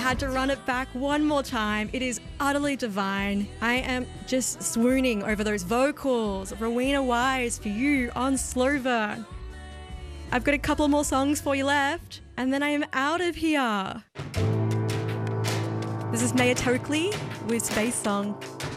had to run it back one more time. It is utterly divine. I am just swooning over those vocals. Rowena Wise for you on Slow Burn. I've got a couple more songs for you left, and then I am out of here. This is Maya Tokley with Space Song.